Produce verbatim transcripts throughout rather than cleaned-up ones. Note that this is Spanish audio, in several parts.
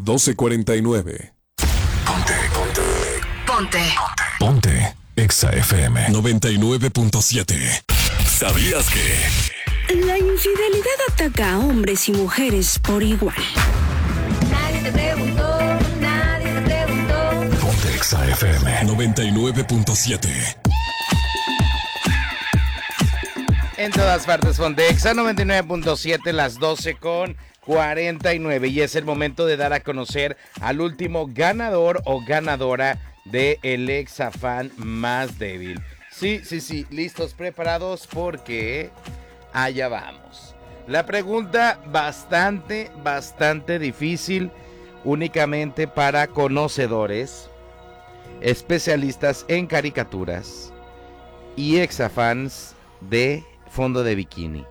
doce cuarenta y nueve. Ponte, ponte. Ponte. Ponte. Exa F M noventa y nueve punto siete. ¿Sabías que? La infidelidad ataca a hombres y mujeres por igual. Nadie te preguntó, nadie te preguntó. Ponte Exa F M noventa y nueve punto siete. En todas partes, Ponte Exa noventa y nueve punto siete, las doce con cuarenta y nueve. Y es el momento de dar a conocer al último ganador o ganadora de el Exafan más débil. Sí, sí, sí, listos, preparados, porque allá vamos. La pregunta bastante, bastante difícil, únicamente para conocedores, especialistas en caricaturas y exafans de fondo de bikini.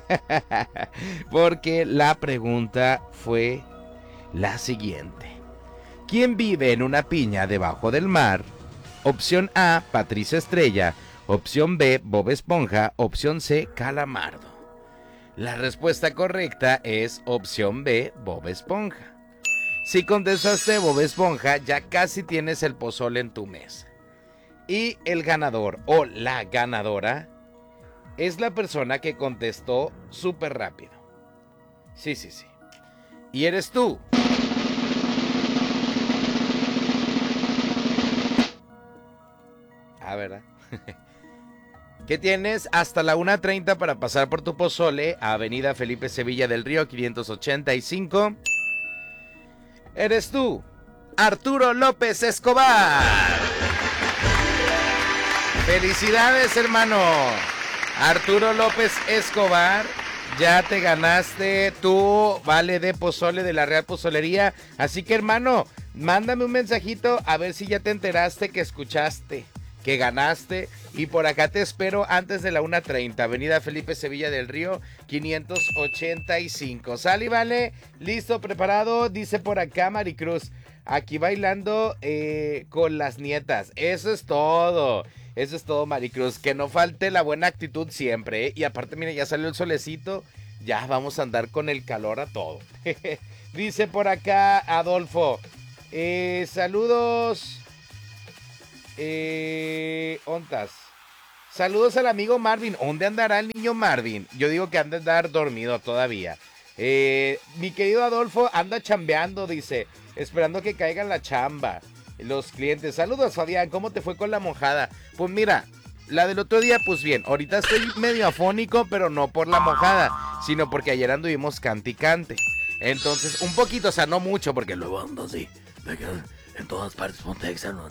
Porque la pregunta fue la siguiente: ¿quién vive en una piña debajo del mar? Opción A, Patricia Estrella. Opción B, Bob Esponja. Opción C, Calamardo. La respuesta correcta es opción B, Bob Esponja. Si contestaste Bob Esponja, ya casi tienes el pozole en tu mesa. Y el ganador o la ganadora es la persona que contestó súper rápido. Sí, sí, sí. Y eres tú. Ah, ¿verdad? ¿Qué tienes? Hasta la una treinta para pasar por tu pozole a Avenida Felipe Sevilla del Río quinientos ochenta y cinco. Eres tú, Arturo López Escobar. ¡Felicidades, hermano! Arturo López Escobar, ya te ganaste tu vale de pozole de la Real Pozolería. Así que, hermano, mándame un mensajito a ver si ya te enteraste que escuchaste, que ganaste. Y por acá te espero antes de la una treinta, Avenida Felipe Sevilla del Río, quinientos ochenta y cinco. ¿Sale, vale? ¿Listo, preparado? Dice por acá Maricruz, aquí bailando eh, con las nietas. Eso es todo. Eso es todo, Maricruz. Que no falte la buena actitud siempre, ¿eh? Y aparte, mira, ya salió el solecito. Ya vamos a andar con el calor a todo. Dice por acá Adolfo, eh, saludos. Eh, ontas. Saludos al amigo Marvin. ¿Dónde andará el niño Marvin? Yo digo que anda a andar dormido todavía. Eh, mi querido Adolfo anda chambeando, dice, esperando que caiga la chamba los clientes. Saludos, Fabián, ¿cómo te fue con la mojada? Pues mira, la del otro día, pues bien, ahorita estoy medio afónico, pero no por la mojada, sino porque ayer anduvimos cante y cante. Entonces, un poquito, o sea, no mucho, porque luego ando así, en todas partes, Ponte Exa, no.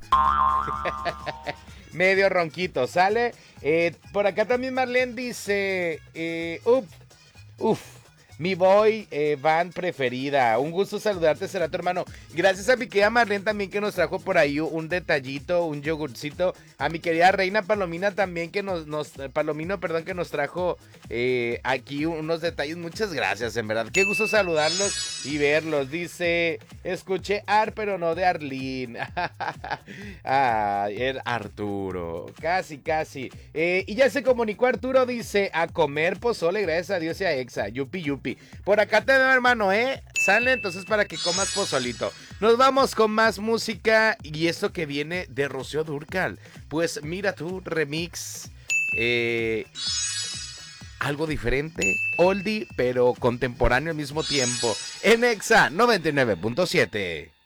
Medio ronquito, ¿sale? Eh, por acá también Marlene dice, eh, uf, uf. Mi boy eh, van preferida. Un gusto saludarte, será tu hermano. Gracias a mi querida Marlene también que nos trajo por ahí un detallito, un yogurcito. A mi querida Reina Palomina también que nos, nos Palomino, perdón, que nos trajo eh, aquí unos detalles. Muchas gracias, en verdad. Qué gusto saludarlos y verlos. Dice, escuché Ar, pero no de Arlín. Ay, el Arturo. Casi, casi. Eh, y ya se comunicó Arturo, dice, a comer pozole, gracias a Dios y a Exa. Yupi, yupi. Por acá te veo, hermano, ¿eh? Sale entonces para que comas pozolito. Nos vamos con más música y esto que viene de Rocío Dúrcal. Pues mira tú, remix. Eh, algo diferente, oldie, pero contemporáneo al mismo tiempo. En Exa noventa y nueve punto siete.